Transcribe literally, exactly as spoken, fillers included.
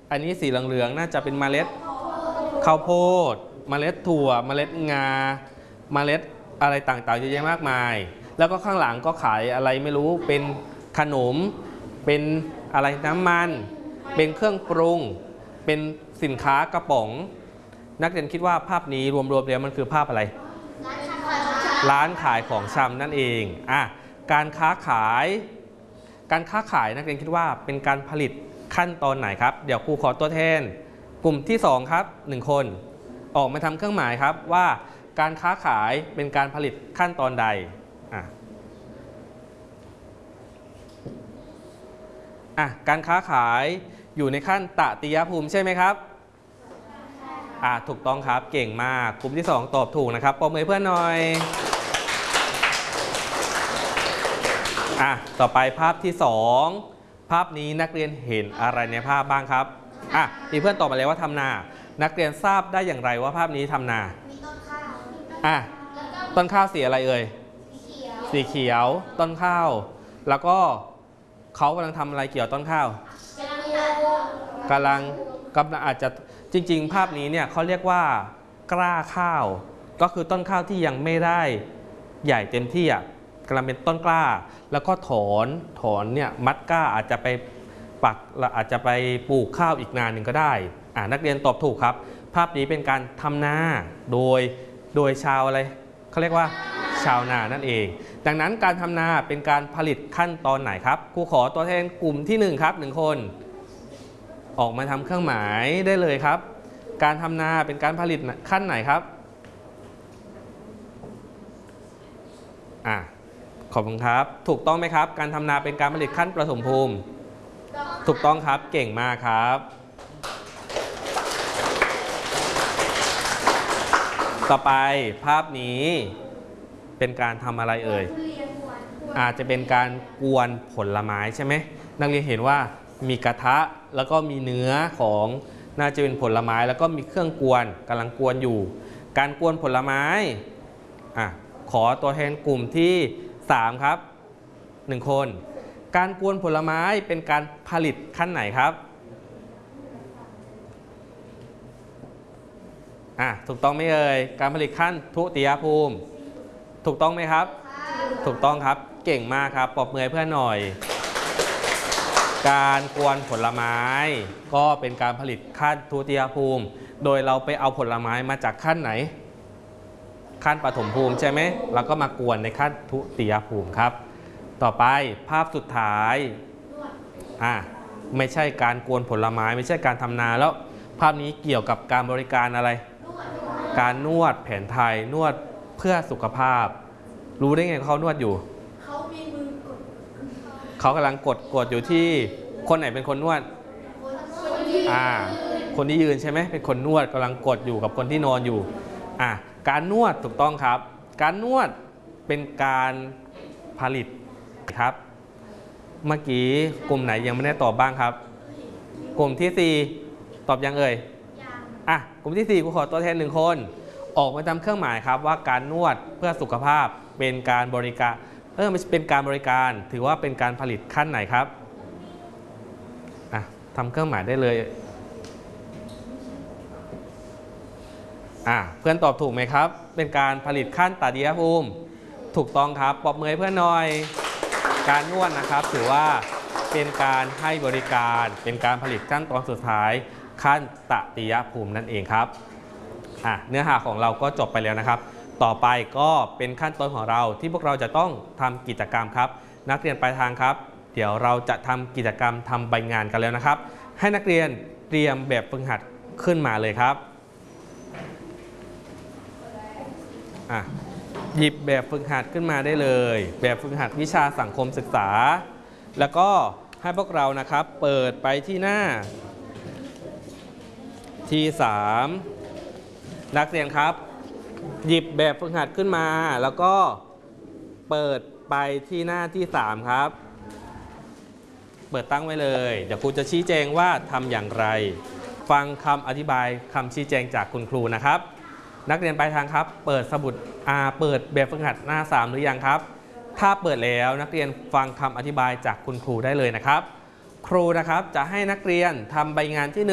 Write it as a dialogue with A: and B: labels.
A: อันนี้สีเหลืองๆน่าจะเป็นเมล็ดข้าวโพดเมล็ดถั่วเมล็ดงาเมล็ดอะไรต่างๆเยอะแยะมากมายแล้วก็ข้างหลังก็ขายอะไรไม่รู้เป็นขนมเป็นอะไรน้ำมันเป็นเครื่องปรุงเป็นสินค้ากระป๋องนักเรียนคิดว่าภาพนี้รวมๆแล้วมันคือภาพอะไรร้านขายของชำนั่นเองอ่ะการค้าขายการค้าขายนักเรียนคิดว่าเป็นการผลิตขั้นตอนไหนครับเดี๋ยวครูขอตัวแทนกลุ่มที่สองครับหนึ่งคนออกมาทำเครื่องหมายครับว่าการค้าขายเป็นการผลิตขั้นตอนใดอ่ะอ่ะการค้าขายอยู่ในขั้นตติยภูมิใช่ไหมครับอ่ะถูกต้องครับเก่งมากกลุ่มที่สองตอบถูกนะครับปรบมือเพื่อนหน่อยอ่ะต่อไปภาพที่สองภาพนี้นักเรียนเห็นอะไรในภาพบ้างครับอ่ะมีเพื่อนตอบมาแล้วว่าทำนานักเรียนทราบได้อย่างไรว่าภาพนี้ทำนา
B: มีต้นข้าว
A: อ่ะต้นข้าวสีอะไรเอ่ยสีเขียวต้นข้าวแล้วก็เขากำลังทำอะไรเกี่ยวต้นข้าวกำลังกำลังอาจจะจริงๆภาพนี้เนี่ยเขาเรียกว่ากล้าข้าวก็คือต้นข้าวที่ยังไม่ได้ใหญ่เต็มที่อ่ะกำลังเป็นต้นกล้าแล้วก็ถอนถอนเนี่ยมัดกล้าอาจจะไปปักอาจจะไปปลูกข้าวอีกนานหนึ่งก็ได้อ่านักเรียนตอบถูกครับภาพนี้เป็นการทำนาโดยโดยชาวอะไรเขาเรียกว่าชาวนานั่นเองดังนั้นการทำนาเป็นการผลิตขั้นตอนไหนครับครูขอตัวแทนกลุ่มที่หนึ่งครับหนึ่งคนออกมาทำเครื่องหมายได้เลยครับการทำนาเป็นการผลิตขั้นไหนครับอ่ะขอบคุณครับถูกต้องไหมครับการทำนาเป็นการผลิตขั้นประถมภูมิถูกต้องครับเก่งมากครับต่อไปภาพนี้เป็นการทำอะไรเอ่ยอาจจะเป็นการกวนผลไม้ใช่ไหมนักเรียนเห็นว่ามีกระทะแล้วก็มีเนื้อของน่าจะเป็นผลไม้แล้วก็มีเครื่องกวนกำลังกวนอยู่การกวนผลไม้อ่ะขอตัวแทนกลุ่มที่สามครับหนึ่งคนการกวนผลไม้เป็นการผลิตขั้นไหนครับอ่ะถูกต้องไหมเอ่ยการผลิตขั้นทุติยภูมิถูกต้องไหมครับถูกต้องครับเก่งมากครับปรบมือให้เพื่อนหน่อยการกวนผลไม้ก็เป็นการผลิตขั้นทุติยภูมิโดยเราไปเอาผลไม้มาจากขั้นไหนขั้นปฐมภูมิใช่ไหมแล้วก็มากวนในขั้นทุติยภูมิครับต่อไปภาพสุดท้ายอ่ะไม่ใช่การกวนผลไม้ไม่ใช่การทำนาแล้วภาพนี้เกี่ยวกับการบริการอะไรการนวดแผนไทยนวดเพื่อสุขภาพรู้ได้ไงเขานวดอยู่
B: เขามีมือกด
A: เขากำลังกดกดอยู่ที่คนไหนเป็นคนนวดอ่าคนที่ยืนใช่ไหมเป็นคนนวดกำลังกดอยู่กับคนที่นอนอยู่อ่ะการนวดถูกต้องครับการนวดเป็นการผลิตครับเมื่อกี้กลุ่มไหนยังไม่ได้ตอบบ้างครับกลุ่มที่สี่ตอบยังเอ่ยอ่ะกลุ่มที่สี่กูขอตัวแทนหนึ่งคนออกมาทำเครื่องหมายครับว่าการนวดเพื่อสุขภาพเป็นการบริการเออไม่เป็นการบริการถือว่าเป็นการผลิตขั้นไหนครับอ่ะทำเครื่องหมายได้เลยอ่ะเพื่อนตอบถูกไหมครับเป็นการผลิตขั้นตติยภูมิถูกต้องครับปรบมือให้เพื่อนหน่อยการนวดนะครับถือว่าเป็นการให้บริการเป็นการผลิตขั้นตอนสุดท้ายขั้นตติยภูมินั่นเองครับอ่ะเนื้อหาของเราก็จบไปแล้วนะครับต่อไปก็เป็นขั้นตอนของเราที่พวกเราจะต้องทำกิจกรรมครับนักเรียนปลายทางครับเดี๋ยวเราจะทำกิจกรรมทำใบงานกันแล้วนะครับให้นักเรียนเตรียมแบบฝึกหัดขึ้นมาเลยครับอ่ะหยิบแบบฝึกหัดขึ้นมาได้เลยแบบฝึกหัดวิชาสังคมศึกษาแล้วก็ให้พวกเรานะครับเปิดไปที่หน้าที่สามนักเรียนครับหยิบแบบฝึกหัดขึ้นมาแล้วก็เปิดไปที่หน้าที่สามครับเปิดตั้งไว้เลยเดี๋ยวครูจะชี้แจงว่าทำอย่างไรฟังคำอธิบายคำชี้แจงจากคุณครูนะครับนักเรียนปลายทางครับเปิดสมุดอ่าเปิดแบบฝึกหัดหน้าสามหรือยังครับถ้าเปิดแล้วนักเรียนฟังคำอธิบายจากคุณครูได้เลยนะครับครูนะครับจะให้นักเรียนทำใบงานที่หนึ่ง